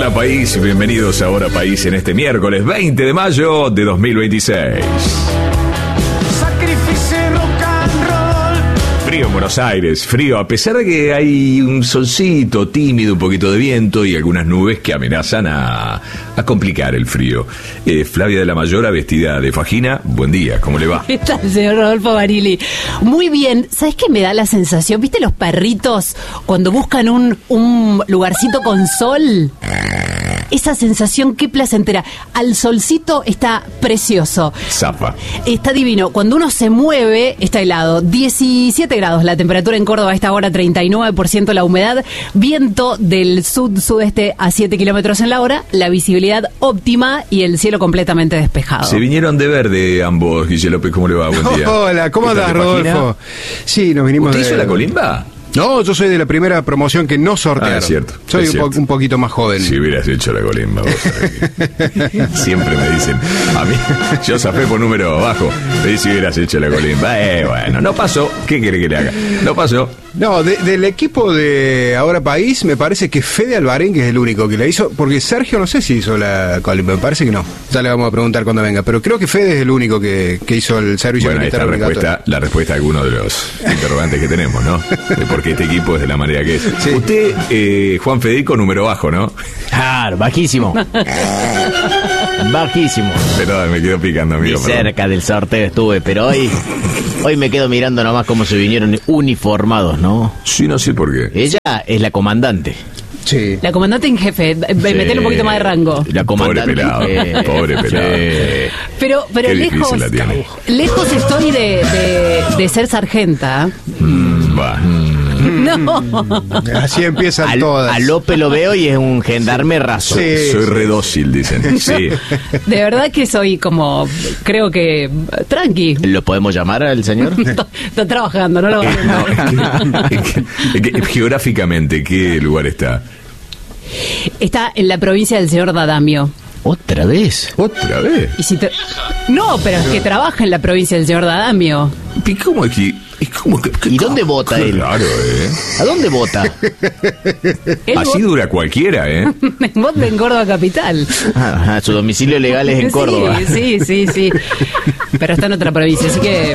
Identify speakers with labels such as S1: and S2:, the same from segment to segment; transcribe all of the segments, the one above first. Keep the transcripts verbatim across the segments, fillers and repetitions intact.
S1: Ahora País, bienvenidos a Ahora País en este miércoles veinte de mayo de dos mil veintiséis. Frío en Buenos Aires, frío, a pesar de que hay un solcito tímido, un poquito de viento y algunas nubes que amenazan a, a complicar el frío. Eh, Flavia de la Mayora, vestida de fajina, buen día, ¿cómo le va?
S2: ¿Qué tal, señor Rodolfo Barili? Muy bien, ¿sabes qué me da la sensación? ¿Viste los perritos cuando buscan un, un lugarcito con sol? Esa sensación, qué placentera. Al solcito está precioso.
S1: Zafa.
S2: Está divino. Cuando uno se mueve, está helado. diecisiete grados la temperatura en Córdoba a esta hora, treinta y nueve por ciento la humedad. Viento del sud-sudeste a siete kilómetros en la hora. La visibilidad óptima y el cielo completamente despejado.
S1: Se vinieron de verde ambos, Guille López, ¿cómo le va? Buen día.
S3: Hola, ¿cómo andás, Rodolfo? Sí, nos vinimos
S1: ¿Usted
S3: de...
S1: hizo la colimba?
S3: No, yo soy de la primera promoción que no sortearon.
S1: Ah, es cierto.
S3: Soy
S1: es
S3: un,
S1: cierto.
S3: po- un poquito más joven.
S1: Si hubieras hecho la colimba, vos sabés. Siempre me dicen, a mí, yo zafé por número bajo, pero si hubieras hecho la colimba. Eh, bueno, no pasó. ¿Qué quiere que le haga? No pasó.
S3: No, de- del equipo de Ahora País, me parece que Fede Albarén, que es el único que la hizo, porque Sergio no sé si hizo la colimba, me parece que no. Ya le vamos a preguntar cuando venga, pero creo que Fede es el único que, que hizo el servicio
S1: Bueno, ahí está
S3: militar
S1: la
S3: obligatorio.
S1: respuesta, la respuesta a alguno de los interrogantes que tenemos, ¿no? De por qué este equipo es de la manera que es.
S3: Sí.
S1: Usted, eh, Juan Federico, número bajo, ¿no?
S4: Claro, bajísimo. Bajísimo.
S1: Perdón, me quedo picando,
S4: Ni
S1: amigo. perdón.
S4: cerca del sorteo estuve, pero hoy hoy me quedo mirando nomás cómo se vinieron uniformados, ¿no?
S1: Sí, no sé por qué.
S4: Ella es la comandante.
S3: Sí.
S2: La comandante en jefe, eh, metele un poquito más de rango.
S4: La comandante.
S1: Pobre pelado,
S4: eh,
S1: pobre pelado.
S4: sí.
S2: Pero, pero
S1: Qué
S2: lejos,
S1: difícil la tiene.
S2: lejos estoy de, de, de ser sargenta.
S1: Mm, va.
S2: No.
S3: Así empiezan
S4: Al-
S3: todas.
S4: a Lope lo veo y es un gendarme raso.
S3: Sí.
S1: Soy redócil, dicen. Sí.
S2: De verdad que soy como, creo que, tranqui.
S4: ¿Lo podemos llamar al señor?
S2: Está, está trabajando, no lo
S1: Eh, no, es que- es que- es que geográficamente, ¿qué lugar está?
S2: Está en la provincia del señor Dadamio.
S4: ¿Otra vez?
S1: ¿Otra vez?
S2: Y si te- No, pero es que trabaja en la provincia del señor Dadamio.
S1: ¿Y cómo es que...? Es como que,
S4: ¿Y dónde vota
S1: qué
S4: él?
S1: Claro, ¿eh?
S4: ¿A dónde vota?
S2: Él
S1: Así
S2: vota-
S1: dura cualquiera, ¿eh?
S2: vota en Córdoba Capital.
S4: Ah, su domicilio legal es en Córdoba.
S2: Sí, sí, sí, sí. Pero está en otra provincia, así que...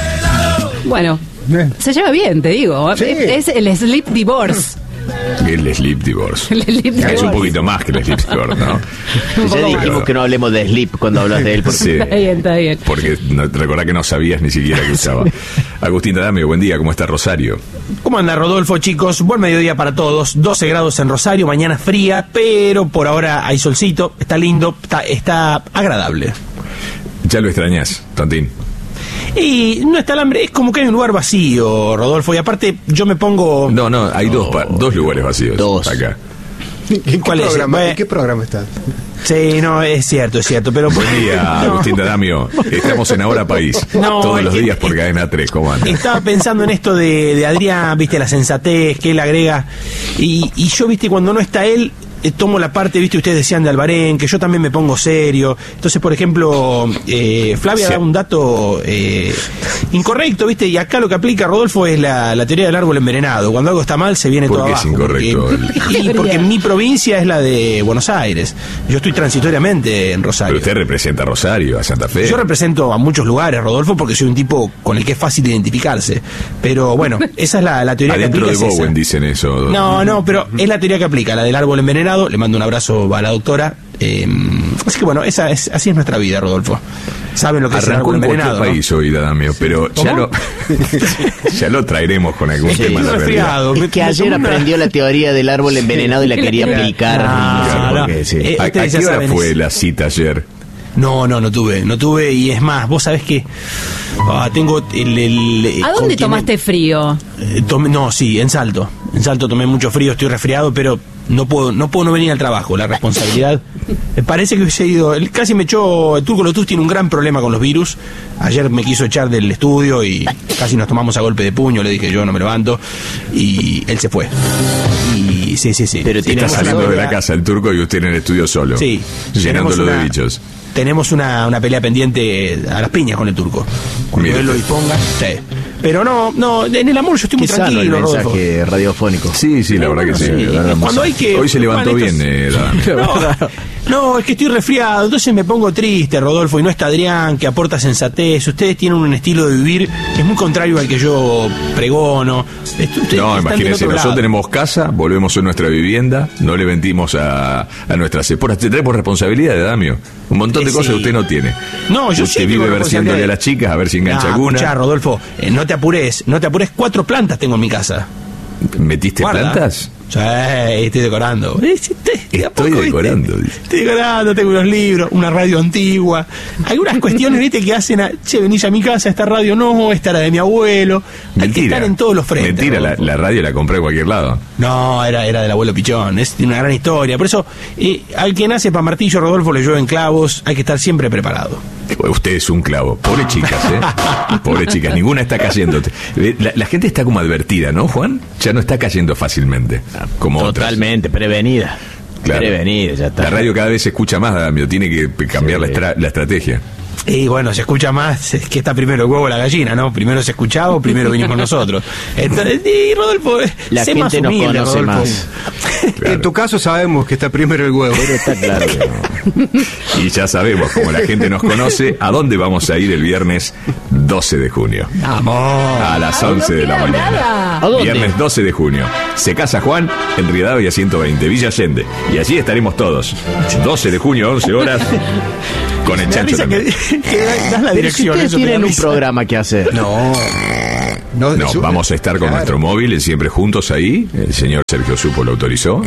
S2: Bueno, se lleva bien, te digo.
S3: Sí.
S2: Es el sleep divorce.
S1: El sleep divorce.
S2: El sleep
S1: Es un
S2: divorce.
S1: poquito más que el sleep divorce, ¿no?
S2: Un
S4: Ya
S2: poco
S4: dijimos
S1: más.
S4: que no hablemos de Sleep cuando hablas de él. Porque
S1: Sí.
S2: Está bien, está bien.
S1: Porque no, recordá que no sabías ni siquiera que usaba. Agustín Dadamio, buen día, ¿cómo está Rosario?
S5: ¿Cómo anda, Rodolfo, chicos? Buen mediodía para todos. doce grados en Rosario, mañana fría, pero por ahora hay solcito, está lindo, está, está agradable.
S1: Ya lo extrañás, Tontín.
S5: Y no está el hambre, es como que hay un lugar vacío, Rodolfo, y aparte yo me pongo...
S1: No, no, hay dos, pa- dos lugares vacíos
S4: Dos.
S1: acá.
S3: ¿En qué,
S5: ¿Cuál es?
S3: programa,
S5: Bueno.
S3: ¿En qué programa estás?
S5: Sí, no, es cierto, es cierto, pero...
S1: Buen día, Agustín Dadamio. Estamos en Ahora País.
S5: No,
S1: Todos
S5: es
S1: los
S5: que-
S1: días por Cadena tres, ¿cómo anda?
S5: Estaba pensando en esto de, de Adrián, viste, la sensatez que él agrega. Y, y yo, viste, cuando no está él, eh, tomo la parte, viste, ustedes decían de Albarén, que yo también me pongo serio. Entonces, por ejemplo, eh, Flavia
S1: Sí.
S5: da un dato eh, incorrecto, viste, y acá lo que aplica Rodolfo es la, la teoría del árbol envenenado. Cuando algo está mal, se viene
S1: ¿Por
S5: todo
S1: qué es
S5: abajo.
S1: incorrecto?
S5: Porque, y porque mi provincia es la de Buenos Aires. Yo estoy transitoriamente en Rosario.
S1: Pero usted representa a Rosario, a Santa Fe.
S5: Yo represento a muchos lugares, Rodolfo, porque soy un tipo con el que es fácil identificarse. Pero bueno, esa es la, la teoría
S1: Adentro
S5: que
S1: de
S5: aplica. es esa.
S1: Bowen dicen eso.
S5: No, no, pero es la teoría que aplica, la del árbol envenenado. Le mando un abrazo a la doctora. Eh, así que bueno, esa es, así es nuestra vida, Rodolfo. Saben lo que es el
S1: Arrancó
S5: árbol
S1: en cualquier
S5: envenenado, ¿no?
S1: país hoy, Dadamio, pero ya
S5: ¿Cómo?
S1: lo, ya lo traeremos con algún
S5: Sí,
S1: tema de la realidad.
S5: resfriado.
S4: Es
S5: Me-
S4: que
S5: me
S4: ayer
S5: tomé una-
S4: aprendió la teoría del árbol envenenado y la quería aplicar.
S5: No,
S4: No sé por
S5: no.
S4: qué, sí.
S5: Eh,
S1: ¿A, a
S5: ustedes
S1: qué
S5: ya
S1: hora
S5: saben,
S1: fue
S5: es-
S1: la cita ayer?
S5: No, no, no tuve, no tuve. Y es más, vos sabés que ah, tengo el... el- el
S2: ¿A dónde
S5: continente-
S2: tomaste frío?
S5: Eh, tomé- no, sí, en Salto. En Salto tomé mucho frío, estoy resfriado, pero no puedo no puedo no venir al trabajo. La responsabilidad... Me parece que hubiese ido... él casi me echó... El Turco Lotus tiene un gran problema con los virus. Ayer me quiso echar del estudio y casi nos tomamos a golpe de puño. Le dije, yo no me levanto. Y él se fue. Y sí, sí, sí.
S4: Pero
S1: Está
S4: tenemos
S1: saliendo
S4: una-
S1: de la casa el turco y usted en el estudio solo.
S5: Sí.
S1: Llenándolo
S5: Tenemos
S1: de
S5: una-
S1: bichos.
S5: Tenemos una, una pelea pendiente a las piñas con el Turco. Cuando
S1: Mire
S5: él lo
S1: usted.
S5: disponga, sí. Pero no, no, en el amor yo estoy muy
S4: Qué sano el
S5: tranquilo, Rodolfo.
S4: mensaje radiofónico.
S1: Sí, sí, la verdad que sí.
S5: Sí, cuando hay que-
S1: Hoy se levantó
S5: Juan,
S1: bien,
S5: estos-
S1: eh, Adán.
S5: No, no, es que estoy resfriado, entonces me pongo triste, Rodolfo, y no está Adrián, que aporta sensatez. Ustedes tienen un estilo de vivir que es muy contrario al que yo pregono. Esto- ustedes
S1: No,
S5: están del
S1: imagínense,
S5: otro
S1: nosotros
S5: lado.
S1: tenemos casa, volvemos a nuestra vivienda, no le mentimos a, a nuestras esposas. Tenemos responsabilidad, Damio. Un montón de
S5: Eh,
S1: cosas
S5: sí.
S1: que usted no tiene.
S5: No, yo
S1: usted
S5: sí
S1: vive
S5: tengo
S1: versiéndole a
S5: responsabilidad.
S1: las chicas a ver si engancha
S5: Ah,
S1: alguna.
S5: escuchá, Rodolfo, eh, no te apures, no te apures, cuatro plantas tengo en mi casa.
S1: ¿Metiste
S5: Guarda.
S1: plantas?
S5: Sí, estoy decorando. Eh, sí, te- de a
S1: Estoy
S5: poco, ¿viste?
S1: decorando, dice.
S5: Estoy decorando, tengo unos libros, una radio antigua. Algunas cuestiones, viste, que hacen a, che, venís a mi casa, esta radio no, esta era de mi abuelo. Hay que
S1: Mentira.
S5: estar en todos los frentes.
S1: Mentira, la,
S5: Rodolfo.
S1: la radio la compré en cualquier lado.
S5: No, era, era del abuelo Pichón, es una gran historia. Por eso, eh, al que nace pa' martillo, Rodolfo, le llueven clavos, hay que estar siempre preparado.
S1: Usted es un clavo. Pobre chicas, ¿eh? Pobre chicas, ninguna está cayendo. La, la gente está como advertida, ¿no, Juan? Ya no está cayendo fácilmente, como otras.
S4: Totalmente, prevenida.
S1: Claro.
S4: Prevenida, ya está.
S1: La radio cada vez se escucha más, Damio, tiene que cambiar
S4: Sí.
S1: la, estra- la estrategia.
S5: Y bueno, se escucha más, es que está primero el huevo o la gallina, ¿no? Primero se escuchaba o primero vinimos nosotros. Entonces, y Rodolfo, eh,
S4: La
S5: sé
S4: gente
S5: más
S4: nos
S5: humilde,
S4: conoce
S5: Rodolfo.
S4: más.
S1: Claro.
S3: En tu caso sabemos que está primero el huevo.
S4: Pero está claro que no.
S1: Y ya sabemos, como la gente nos conoce, a dónde vamos a ir el viernes doce de junio.
S5: Vamos.
S1: A las once de la
S2: queda
S1: mañana.
S2: nada.
S4: ¿A dónde?
S1: Viernes doce de junio. Se casa Juan en Rivadavia ciento veinte, Villa Allende. Y allí estaremos todos. doce de junio, once horas. Con el
S5: Me da
S1: chancho
S5: risa que,
S1: también.
S5: que das la
S4: Pero si
S5: dirección.
S4: ustedes
S5: eso te da
S4: tienen un
S5: risa.
S4: programa que hacer.
S3: No. No,
S1: No,
S3: eso-
S1: vamos a estar con
S3: Claro.
S1: nuestro móvil siempre juntos ahí. El señor Sergio Supo lo autorizó.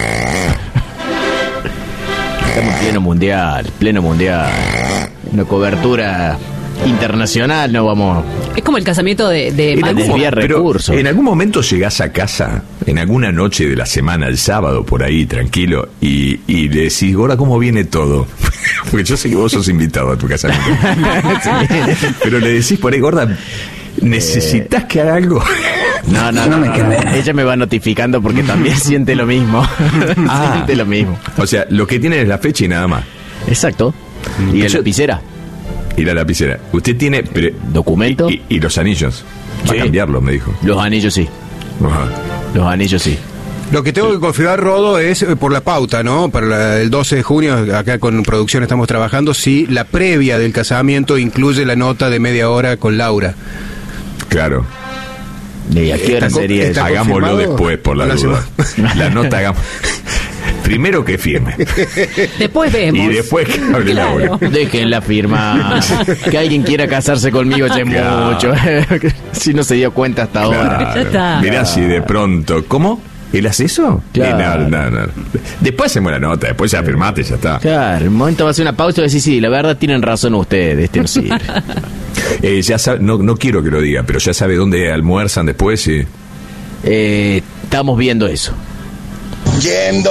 S4: Estamos en pleno mundial, pleno mundial. Una cobertura internacional, no vamos.
S2: Es como el casamiento de, de
S1: En
S2: Max.
S1: algún,
S4: desviar
S1: mo- pero
S4: recursos.
S1: en algún momento llegás a casa, en alguna noche de la semana, el sábado, por ahí, tranquilo, y, y le decís, Gorda, ¿cómo viene todo? Porque yo sé que vos sos invitado a tu casamiento. Pero le decís por ahí, Gorda, ¿necesitas que haga algo?
S4: No, no, no. Ella me va notificando porque también siente lo mismo.
S1: Ah.
S4: Siente lo mismo.
S1: O sea, lo que tiene es la fecha y nada más.
S4: Exacto. Y la
S1: Yo-
S4: lapicera.
S1: Y la lapicera. Usted tiene... pero-
S4: ¿Documento?
S1: Y, y los anillos. Va
S4: Sí.
S1: a cambiarlos, me dijo.
S4: Los anillos sí.
S1: Ajá.
S4: Los anillos sí.
S3: Lo que tengo que confirmar, Rodo, es eh, por la pauta, ¿no? Para la- el doce de junio, acá con producción estamos trabajando, si la previa del casamiento incluye la nota de media hora con Laura.
S1: Claro.
S4: ¿Y a qué hora
S3: Está co-
S4: sería
S3: está
S4: eso?
S1: Hagámoslo
S3: confirmado?
S1: después, por la
S3: La
S1: duda. La nota hagamos... Primero que firme.
S2: Después vemos.
S1: Y después que hable
S2: Claro.
S1: Laura.
S4: Déjenla firmar. Que alguien quiera casarse conmigo ya es
S1: Claro.
S4: mucho. Si no se dio cuenta hasta ahora.
S2: Ya está.
S1: Mirá si de pronto... ¿Cómo? ¿Él hace eso?
S4: Claro.
S1: Eh, no, no, no. Después hacemos la nota, después ya firmate y ya está.
S4: Claro, en un momento va a hacer una pausa y va a decir, sí, la verdad tienen razón ustedes, este no sirve.
S1: Eh, ya sabe, no, no quiero que lo diga, pero ya sabe dónde almuerzan después. Y...
S4: Eh, estamos viendo eso.
S6: Yendo.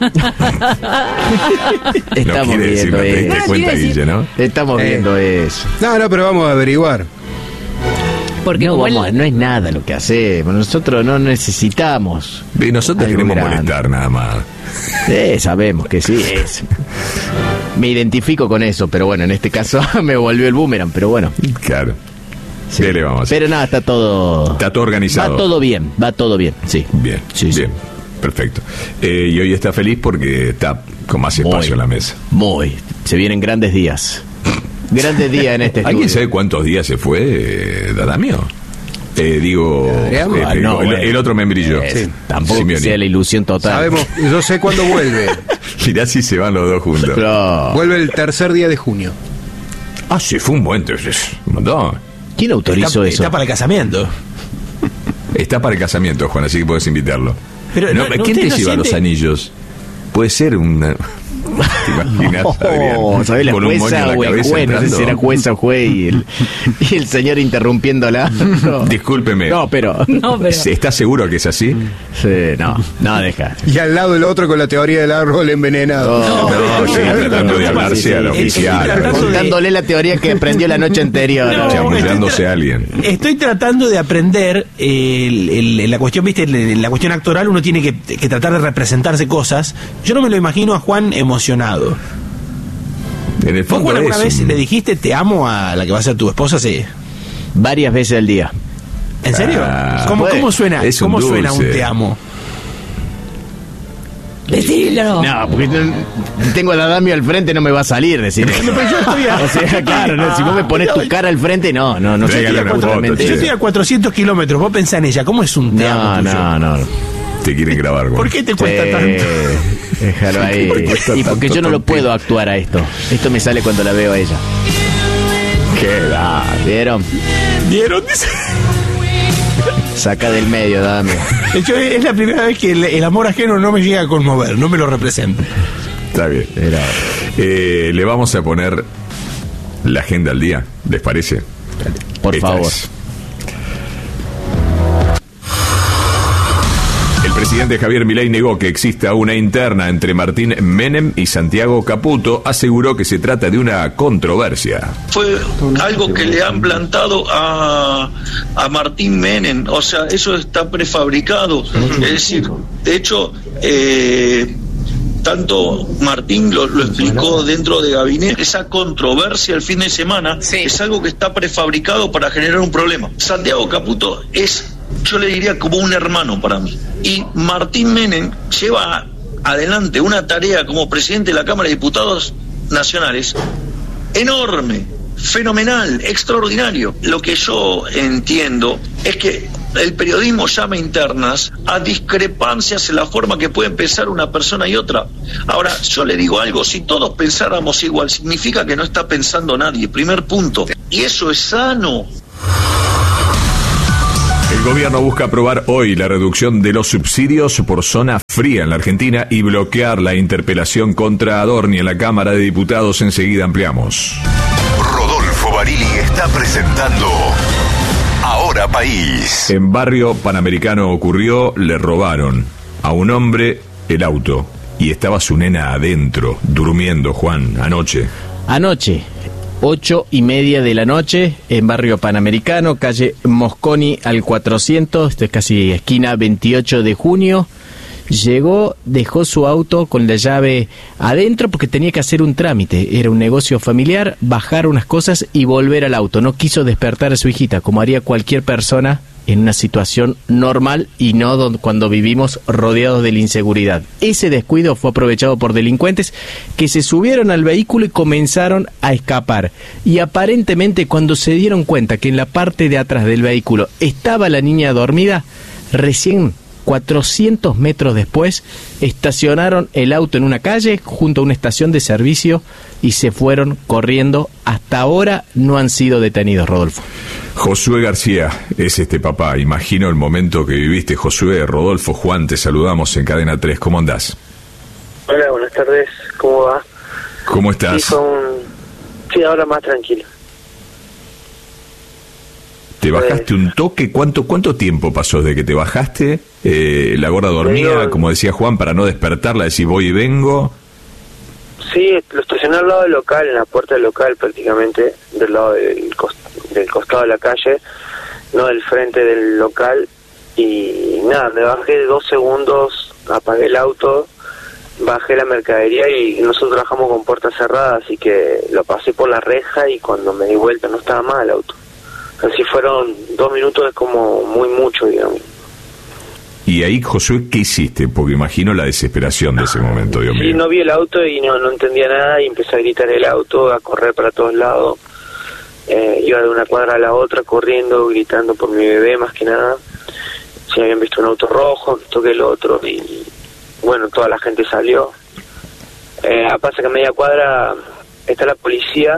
S1: No
S4: Estamos
S1: quiere decir, no
S4: viendo
S1: te diste
S4: eso.
S1: cuenta,
S2: quiere decir-
S1: Guille, ¿no?
S4: Estamos
S3: Eh.
S4: viendo eso.
S3: No, no, pero vamos a averiguar.
S2: Porque
S4: No,
S2: como él-
S4: vamos, no es nada lo que hacemos. Nosotros no necesitamos.
S1: Y nosotros
S4: Algo
S1: queremos
S4: grande.
S1: molestar nada más.
S4: Sí, sabemos que sí es. Me identifico con eso, pero bueno, en este caso me volvió el boomerang, pero bueno.
S1: Claro.
S4: Sí.
S1: ¿Qué le vamos a hacer?
S4: Pero nada, está todo.
S1: Está todo organizado.
S4: Va todo bien, va todo bien, sí.
S1: Bien,
S4: Sí, sí.
S1: bien. Perfecto. Eh, y hoy está feliz porque está con más espacio
S4: Muy,
S1: en la mesa.
S4: Muy. Se vienen grandes días. Grandes días en este estudio.
S1: ¿Alguien sabe cuántos días se fue, eh, Dadamio? Eh, digo,
S3: Adrián,
S1: eh,
S4: ah,
S1: eh,
S4: no,
S1: el,
S4: bueno.
S1: el otro membrillo.
S4: Eh, Tampoco que
S1: Simeoni.
S4: sea la ilusión total.
S3: Sabemos, yo sé cuándo vuelve.
S1: Mirá si se van los dos juntos.
S4: Pero,
S3: Vuelve el tercer día de junio.
S1: Ah, sí, fue un buen... es- Un montón.
S4: ¿quién autorizó
S5: Está,
S4: eso?
S5: está para el casamiento.
S1: Está para el casamiento, Juan, así que puedes invitarlo.
S5: Pero
S1: no,
S5: no- no,
S1: ¿quién te
S5: usted no
S1: lleva los
S5: siente-
S1: anillos? Puede ser una... ¿Te imaginas, Adrián?
S4: Oh, ¿sabés la
S1: Con un moño en
S4: jueza
S1: la
S4: o el
S1: cabeza
S4: juez? No sé
S1: entrando?
S4: si era jueza o juez y el, y el señor interrumpiéndola. No.
S1: Discúlpeme.
S4: No, pero.
S2: No, pero...
S1: ¿Estás seguro que es así?
S4: Sí, no, no, deja.
S3: Y al lado el otro con la teoría del árbol envenenado.
S1: No, sí, tratando de hablarse a la
S5: sí, sí.
S1: oficial.
S5: Estoy tratando de-
S4: Contándole la teoría que aprendió la noche anterior.
S5: No,
S1: Chamullándose a alguien.
S5: Estoy tratando de aprender eh, el- el- la cuestión, viste, el- la cuestión actoral, uno tiene que, que tratar de representarse cosas. Yo no me lo imagino a Juan emocionado.
S1: En el
S5: ¿Vos,
S1: fondo
S5: Juan, alguna
S1: es
S5: vez
S1: un-
S5: le dijiste te amo a la que va a ser tu esposa? Sí.
S4: Varias veces al día.
S5: ¿En serio?
S1: Ah,
S5: ¿Cómo,
S4: puede.
S5: ¿Cómo suena?
S1: Es un
S5: ¿Cómo suena un
S1: dulce.
S5: te amo?
S2: Decilo.
S4: No, porque no- tengo a la Damio al frente, no me va a salir decir eso.
S5: Pero yo estoy a-
S4: O sea, claro, no, si vos me pones tu cara al frente, no, no, no sé.
S1: Tráigale
S4: si
S1: una
S4: es
S1: foto,
S4: totalmente-
S5: Yo
S1: che.
S5: estoy a cuatrocientos kilómetros, vos pensás en ella, ¿cómo es un te amo
S4: No,
S5: tuyo?
S4: no, no.
S1: Te quieren grabar, güey.
S5: ¿Por qué te cuesta
S4: Sí,
S5: tanto?
S4: déjalo ahí.
S1: ¿Por qué cuesta
S4: Y porque
S1: tanto,
S4: yo no lo
S1: Tonti?
S4: puedo actuar a esto. Esto me sale cuando la veo a ella.
S1: ¿Qué da?
S4: ¿Vieron?
S5: ¿Vieron? Dice-
S4: Saca del medio, dame.
S5: De hecho, es la primera vez que el, el amor ajeno no me llega a conmover, no me lo representa.
S1: Está bien. Eh, le vamos a poner la agenda al día, ¿les parece?
S4: Por
S1: Esta
S4: favor.
S1: es. El presidente Javier Milei negó que exista una interna entre Martín Menem y Santiago Caputo. Aseguró que se trata de una controversia.
S7: Fue algo que le han plantado a, a Martín Menem, o sea, eso está prefabricado. Es decir, de hecho, eh, tanto Martín lo, lo explicó dentro de gabinete, esa controversia el fin de semana es algo que está prefabricado para generar un problema. Santiago Caputo es, yo le diría, como un hermano para mí. Y Martín Menem lleva adelante una tarea como presidente de la Cámara de Diputados Nacionales enorme, fenomenal, extraordinario. Lo que yo entiendo es que el periodismo llama internas a discrepancias en la forma que puede pensar una persona y otra. Ahora, yo le digo algo, si todos pensáramos igual, significa que no está pensando nadie, primer punto. Y eso es sano.
S1: El gobierno busca aprobar hoy la reducción de los subsidios por zona fría en la Argentina y bloquear la interpelación contra Adorni en la Cámara de Diputados. Enseguida ampliamos.
S8: Rodolfo Barili está presentando Ahora País.
S1: En Barrio Panamericano ocurrió, le robaron a un hombre el auto y estaba su nena adentro, durmiendo, Juan, anoche.
S4: Anoche, ocho y media de la noche, en Barrio Panamericano, calle Mosconi al cuatrocientos, esto es casi esquina veintiocho de junio. Llegó, dejó su auto con la llave adentro porque tenía que hacer un trámite. Era un negocio familiar, bajar unas cosas y volver al auto. No quiso despertar a su hijita, como haría cualquier persona en una situación normal y no don- cuando vivimos rodeados de la inseguridad. Ese descuido fue aprovechado por delincuentes que se subieron al vehículo y comenzaron a escapar. Y aparentemente, cuando se dieron cuenta que en la parte de atrás del vehículo estaba la niña dormida, recién cuatrocientos metros después estacionaron el auto en una calle junto a una estación de servicio y se fueron corriendo. Hasta ahora no han sido detenidos, Rodolfo.
S1: Josué García es este papá. Imagino el momento que viviste, Josué. Rodolfo, Juan, te saludamos en Cadena tres. ¿Cómo andás?
S9: Hola, buenas tardes, ¿cómo va?
S1: ¿Cómo estás?
S9: Sí, con... sí, ahora más tranquilo.
S1: ¿Te bajaste un toque? ¿Cuánto cuánto tiempo pasó desde que te bajaste? Eh, la gorda dormía,
S9: Digo,
S1: como decía Juan, para no despertarla, decir voy y vengo.
S9: Sí, lo estacioné al lado del local, en la puerta del local prácticamente, del lado del, cos- del costado de la calle, no del frente del local, y nada, me bajé dos segundos, apagué el auto, bajé la mercadería y nosotros trabajamos con puertas cerradas, así que lo pasé por la reja y cuando me di vuelta no estaba más el auto. Así fueron dos minutos, es como muy mucho, digamos.
S1: Y ahí, Josué, ¿qué hiciste? Porque imagino la desesperación de ese momento, Dios
S9: Sí,
S1: mío.
S9: no vi el auto y no, no entendía nada y empecé a gritar el auto, a correr para todos lados. Eh, iba de una cuadra a la otra corriendo, gritando por mi bebé más que nada. Si habían visto un auto rojo, toqué el otro y bueno, toda la gente salió. Eh, pasa que a media cuadra está la policía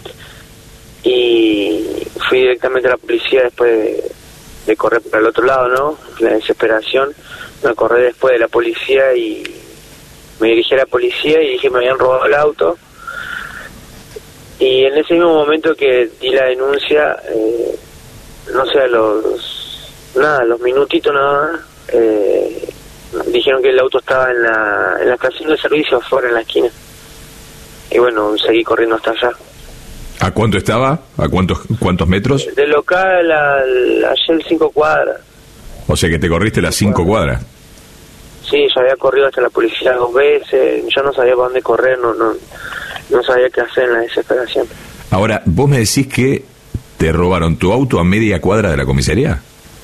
S9: y fui directamente a la policía después de, de correr para el otro lado, ¿no? La desesperación. Me corrí después de la policía y me dirigí a la policía y dije que me habían robado el auto. Y en ese mismo momento que di la denuncia, eh, no sé, a los, nada, los minutitos nada más, eh, dijeron que el auto estaba en la, en la estación de servicio afuera en la esquina. Y bueno, seguí corriendo hasta allá.
S1: ¿A cuánto estaba? ¿A cuántos cuántos metros?
S9: Del local al ayer cinco cuadras.
S1: O sea que te corriste las cinco cuadras.
S9: Sí, ya había corrido hasta la policía dos veces, yo no sabía para dónde correr, no, no, no sabía qué hacer en la desesperación.
S1: Ahora, vos me decís que te robaron tu auto a media cuadra de la comisaría.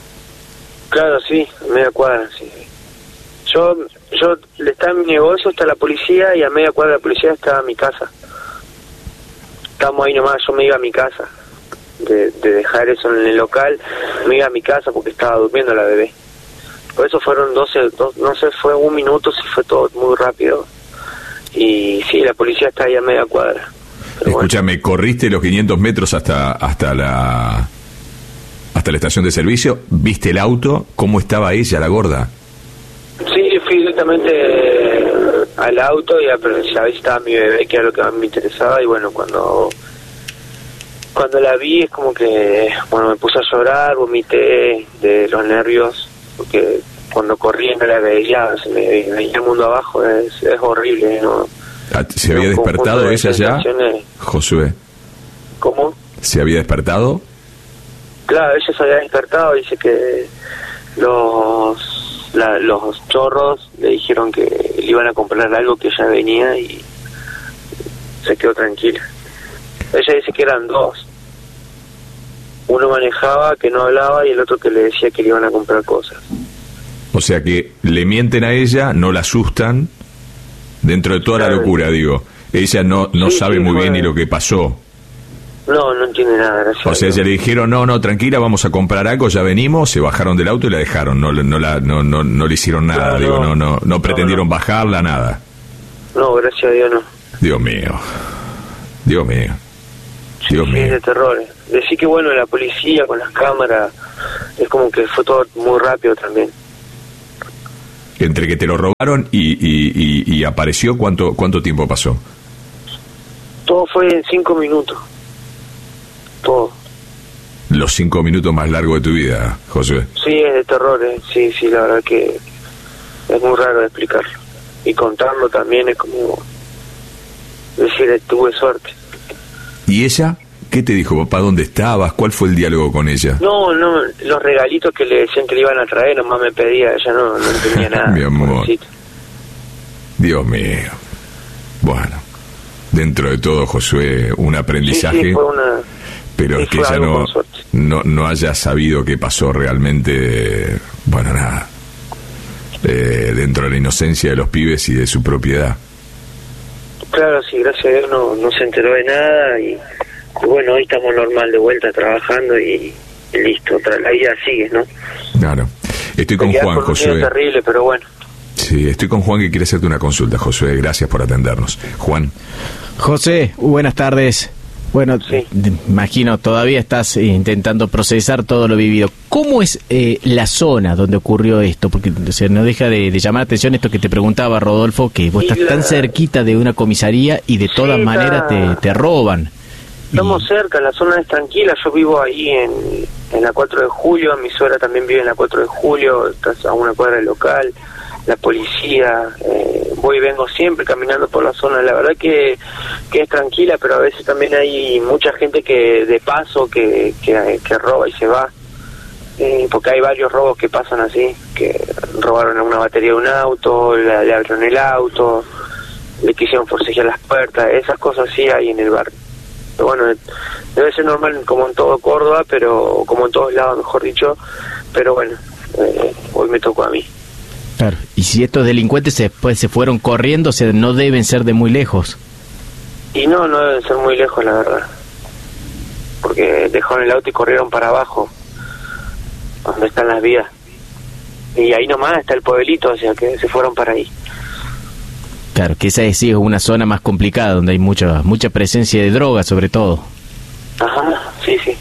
S9: Claro, sí, a media cuadra, sí. Yo, yo estaba en mi negocio, está la policía, y a media cuadra de la policía estaba mi casa. Estábamos ahí nomás, yo me iba a mi casa. De, de dejar eso en el local, me iba a mi casa porque estaba durmiendo la bebé. Por eso fueron doce, dos, no sé, fue un minuto, sí fue todo muy rápido. Y sí, la policía está ahí a media cuadra. Pero
S1: escúchame, bueno. ¿Corriste los quinientos metros hasta hasta la hasta la estación de servicio? ¿Viste el auto? ¿Cómo estaba ella, la gorda?
S9: Sí, fui directamente al auto y a, a ver si estaba mi bebé, que era lo que más me interesaba. Y bueno, cuando cuando la vi es como que, bueno, me puse a llorar, vomité de los nervios, porque cuando corrí no la veía, se me veía el mundo abajo, es, es horrible, ¿no?
S1: ¿Se había despertado ella ya, Josué?
S9: ¿Cómo?
S1: ¿Se había despertado?
S9: Claro, ella se había despertado, dice que los la, los chorros le dijeron que le iban a comprar algo, que ella venía, y se quedó tranquila. Ella dice que eran dos. Uno manejaba, que no hablaba, y el otro que le decía que le iban a comprar cosas.
S1: O sea que le mienten a ella, no la asustan, dentro de toda claro. la locura, digo. Ella no no sí, sabe sí, muy fue... bien ni lo que pasó.
S9: No, no entiende nada, gracias.
S1: O sea, ella le dijeron, no, no, tranquila, vamos a comprar algo, ya venimos, se bajaron del auto y la dejaron, no, no, la, no, no, no le hicieron nada, no, digo, no, no, no, no pretendieron no, no. bajarla, nada.
S9: No, gracias a Dios no.
S1: Dios mío, Dios mío. Dios
S9: sí,
S1: mío.
S9: Es de terror. Decir que bueno, la policía con las cámaras, es como que fue todo muy rápido también.
S1: Entre que te lo robaron y, y, y, y apareció, ¿cuánto cuánto tiempo pasó?
S9: Todo fue en cinco minutos. Todo.
S1: Los cinco minutos más largos de tu vida, Josué.
S9: Sí, es de terror, eh. sí, sí, la verdad que es muy raro de explicarlo. Y contarlo también es como decir, tuve suerte.
S1: ¿Y ella? ¿Qué te dijo, papá? ¿Dónde estabas? ¿Cuál fue el diálogo con ella?
S9: No, no, los regalitos que le decían que le iban a traer, nomás me pedía, ella no, no entendía nada.
S1: Mi amor. Dios mío. Bueno, dentro de todo, Josué, un aprendizaje.
S9: Sí, sí, fue una...
S1: Pero es que ella no, no, no haya sabido qué pasó realmente, bueno, nada, eh, dentro de la inocencia de los pibes y de su propiedad.
S9: Claro, sí, gracias a Dios no, no se enteró de nada y, y bueno, hoy estamos normal de vuelta trabajando y, y listo, otra, la vida sigue, ¿no?
S1: Claro, estoy con Juan, Josué.
S9: Es terrible, pero bueno.
S1: Sí, estoy con Juan que quiere hacerte una consulta, Josué, gracias por atendernos. Juan.
S4: José, buenas tardes. Bueno, sí. Imagino, todavía estás intentando procesar todo lo vivido. ¿Cómo es eh, la zona donde ocurrió esto? Porque o sea, no deja de, de llamar la atención esto que te preguntaba, Rodolfo, que vos y estás la... tan cerquita de una comisaría y de todas sí, maneras te, te roban.
S9: Estamos y... cerca, la zona es tranquila. Yo vivo ahí en, en la cuatro de julio, mi suegra también vive en la cuatro de julio, estás a una cuadra del local. La policía, eh, voy y vengo siempre caminando por la zona, la verdad que, que es tranquila, pero a veces también hay mucha gente que de paso que, que, que roba y se va, eh, porque hay varios robos que pasan así, que robaron una batería de un auto, la, le abrieron el auto, le quisieron forcejear las puertas, esas cosas sí hay en el barrio. Pero bueno, debe ser normal como en todo Córdoba, pero como en todos lados, mejor dicho, pero bueno, eh, hoy me tocó a mí.
S4: Claro, y si estos delincuentes después se fueron corriendo, o sea, no deben ser de muy lejos.
S9: Y no, no deben ser muy lejos, la verdad. Porque dejaron el auto y corrieron para abajo, donde están las vías. Y ahí nomás está el pueblito, o sea, que se fueron para ahí.
S4: Claro, que esa es, sí, es una zona más complicada, donde hay mucha mucha presencia de drogas, sobre todo.
S9: Ajá, sí, sí.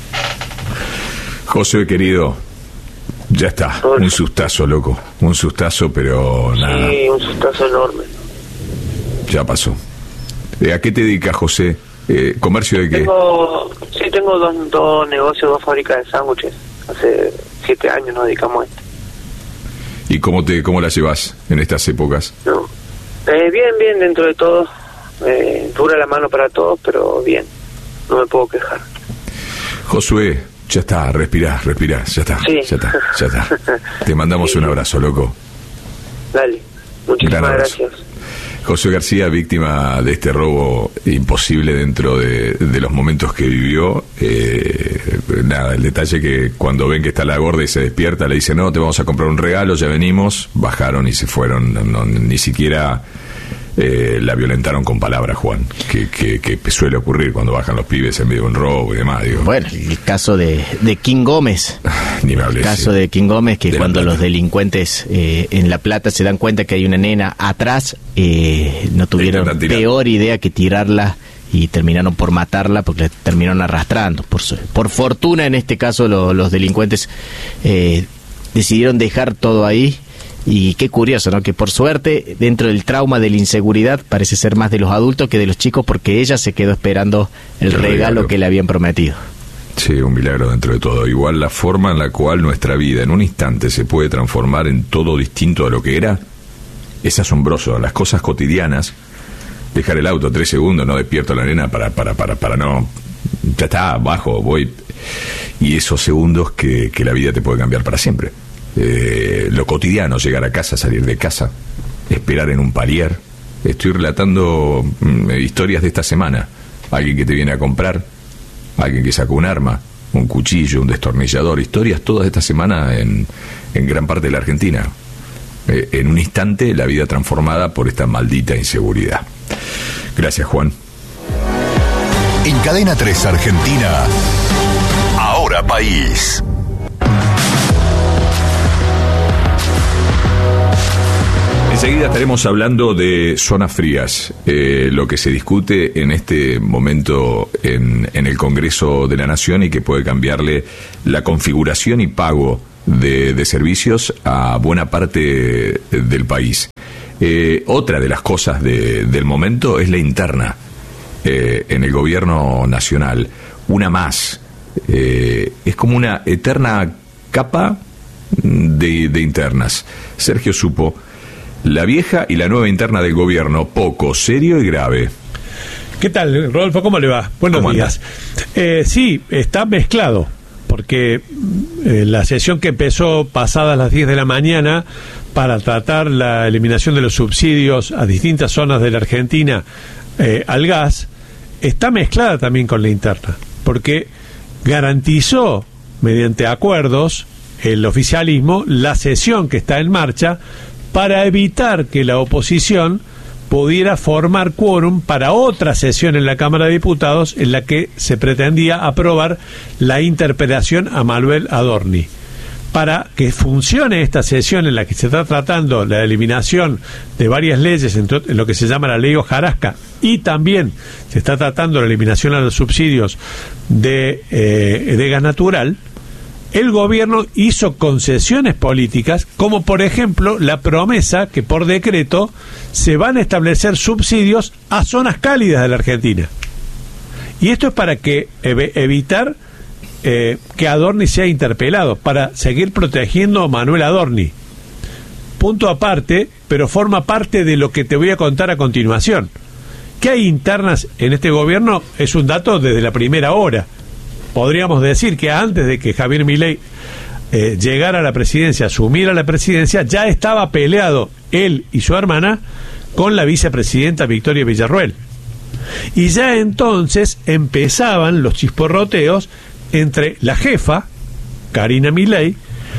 S1: José, querido... Ya está, un sustazo, loco, un sustazo, pero nada.
S9: Sí, un sustazo enorme.
S1: Ya pasó. ¿A qué te dedicas, José? Eh, ¿Comercio de qué?
S9: Tengo, sí, tengo dos, dos negocios, dos fábricas de sándwiches. Hace siete años nos dedicamos a esto.
S1: ¿Y cómo te cómo la llevas en estas épocas?
S9: No. Eh, bien, bien, dentro de todo. Eh, dura la mano para todos, pero bien. No me puedo quejar.
S1: Josué, ya está, respirá, respirá, ya está,
S9: sí.
S1: ya está, ya está. Te mandamos sí. un abrazo, loco.
S9: Dale, muchísimas gracias.
S1: José García, víctima de este robo imposible dentro de, de los momentos que vivió. Eh, nada, el detalle que cuando ven que está la gorda y se despierta, le dice, no, te vamos a comprar un regalo, ya venimos. Bajaron y se fueron, no, no, ni siquiera eh, la violentaron con palabras, Juan, que, que, que suele ocurrir cuando bajan los pibes en medio de un robo y demás. Digo.
S4: Bueno, el caso de, de King Gómez.
S1: Ni me hables,
S4: el caso
S1: sí.
S4: de King Gómez, que
S1: de
S4: cuando los delincuentes eh, en La Plata se dan cuenta que hay una nena atrás, eh, no tuvieron peor idea que tirarla y terminaron por matarla porque la terminaron arrastrando. Por, su, por fortuna, en este caso, lo, los delincuentes eh, decidieron dejar todo ahí. Y qué curioso, ¿no? Que por suerte, dentro del trauma de la inseguridad, parece ser más de los adultos que de los chicos, porque ella se quedó esperando el, el regalo, regalo que le habían prometido.
S1: Sí, un milagro dentro de todo. Igual la forma en la cual nuestra vida en un instante se puede transformar en todo distinto a lo que era, es asombroso. Las cosas cotidianas, dejar el auto tres segundos, no despierto a la nena para, para, para, para no, ya está, bajo, voy. Y esos segundos que, que la vida te puede cambiar para siempre. Eh, lo cotidiano, llegar a casa, salir de casa, esperar en un palier. Estoy relatando mm, historias de esta semana. Alguien que te viene a comprar, alguien que saca un arma, un cuchillo, un destornillador, historias todas de esta semana en, en gran parte de la Argentina. Eh, en un instante la vida transformada por esta maldita inseguridad. Gracias, Juan.
S8: En Cadena tres Argentina, Ahora País.
S1: Enseguida estaremos hablando de zonas frías, eh, lo que se discute en este momento en, en el Congreso de la Nación y que puede cambiarle la configuración y pago de, de servicios a buena parte del país. Eh, otra de las cosas de, del momento es la interna eh, en el gobierno nacional, una más. Eh, es como una eterna capa de, de internas. Sergio supo. La vieja y la nueva interna del gobierno, poco, serio y grave.
S10: ¿Qué tal, Rodolfo? ¿Cómo le va? Buenos días. Eh, sí, está mezclado, porque eh, la sesión que empezó pasadas las diez de la mañana para tratar la eliminación de los subsidios a distintas zonas de la Argentina eh, al gas, está mezclada también con la interna, porque garantizó, mediante acuerdos, el oficialismo, la sesión que está en marcha, para evitar que la oposición pudiera formar quórum para otra sesión en la Cámara de Diputados en la que se pretendía aprobar la interpelación a Manuel Adorni. Para que funcione esta sesión en la que se está tratando la eliminación de varias leyes, en, en lo que se llama la ley hojarasca, y también se está tratando la eliminación a los subsidios de, eh, de gas natural, el gobierno hizo concesiones políticas, como por ejemplo la promesa que por decreto se van a establecer subsidios a zonas cálidas de la Argentina. Y esto es para que ev- evitar eh, que Adorni sea interpelado, para seguir protegiendo a Manuel Adorni. Punto aparte, pero forma parte de lo que te voy a contar a continuación. ¿Qué hay internas en este gobierno? Es un dato desde la primera hora. Podríamos decir que antes de que Javier Milei eh, llegara a la presidencia, asumiera la presidencia, ya estaba peleado él y su hermana con la vicepresidenta Victoria Villarruel. Y ya entonces empezaban los chisporroteos entre la jefa, Karina Milei,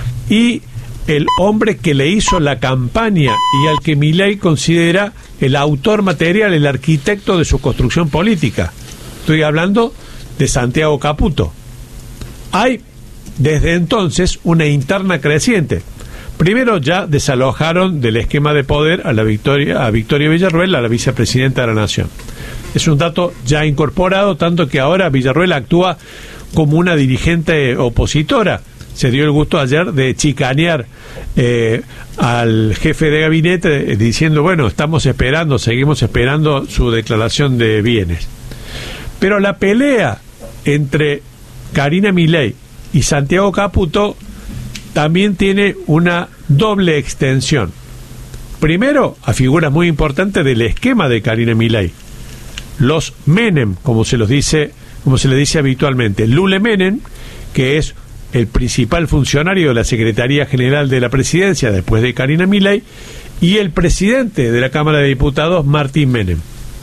S10: y el hombre que le hizo la campaña y al que Milei considera el autor material, el arquitecto de su construcción política. Estoy hablando de Santiago Caputo. Hay desde entonces una interna creciente. Primero ya desalojaron del esquema de poder a la Victoria, a Victoria Villarruel, a la vicepresidenta de la Nación. Es un dato ya incorporado, tanto que ahora Villarruel actúa como una dirigente opositora. Se dio el gusto ayer de chicanear eh, al jefe de gabinete eh, diciendo, bueno, estamos esperando, seguimos esperando su declaración de bienes. Pero la pelea entre Karina Milei y Santiago Caputo también tiene una doble extensión. Primero, a figuras muy importantes del esquema de Karina Milei. Los Menem, como se los dice, como se le dice habitualmente. Lule Menem, que es el principal funcionario de la Secretaría General de la Presidencia después de Karina Milei, y el presidente de la Cámara de Diputados, Martín Menem.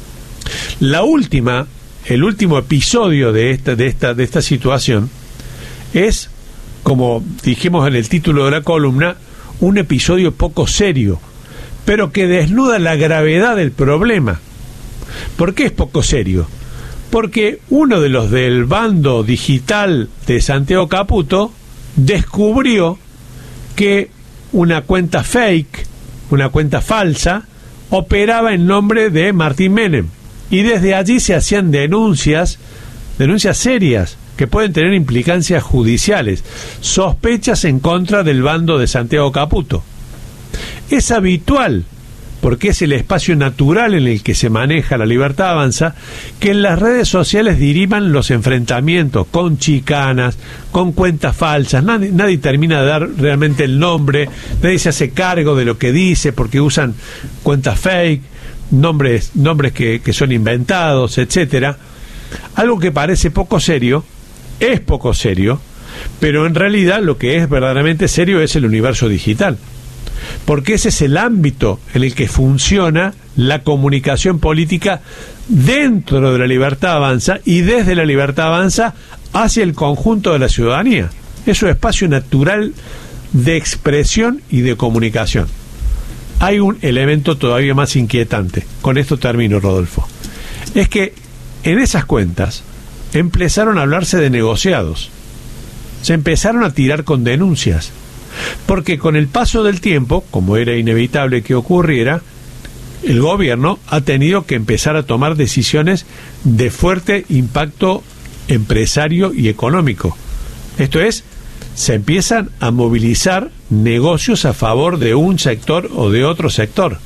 S10: La última, el último episodio de esta, de esta, de esta situación es, como dijimos en el título de la columna, un episodio poco serio, pero que desnuda la gravedad del problema. ¿Por qué es poco serio? Porque uno de los del bando digital de Santiago Caputo descubrió que una cuenta fake, una cuenta falsa, operaba en nombre de Martín Menem. Y desde allí se hacían denuncias, denuncias serias, que pueden tener implicancias judiciales, sospechas en contra del bando de Santiago Caputo. Es habitual, porque es el espacio natural en el que se maneja la Libertad Avanza, que en las redes sociales diriman los enfrentamientos con chicanas, con cuentas falsas. Nadie, nadie termina de dar realmente el nombre, nadie se hace cargo de lo que dice, porque usan cuentas fake, nombres, nombres que, que son inventados, etcétera. Algo que parece poco serio, es poco serio, pero en realidad lo que es verdaderamente serio es el universo digital, porque ese es el ámbito en el que funciona la comunicación política dentro de la Libertad Avanza y desde la Libertad Avanza hacia el conjunto de la ciudadanía. Es un espacio natural de expresión y de comunicación. Hay un elemento todavía más inquietante. Con esto termino, Rodolfo. Es que en esas cuentas empezaron a hablarse de negociados. Se empezaron a tirar con denuncias. Porque con el paso del tiempo, como era inevitable que ocurriera, el gobierno ha tenido que empezar a tomar decisiones de fuerte impacto empresario y económico. Esto es, se empiezan a movilizar negocios a favor de un sector o de otro sector.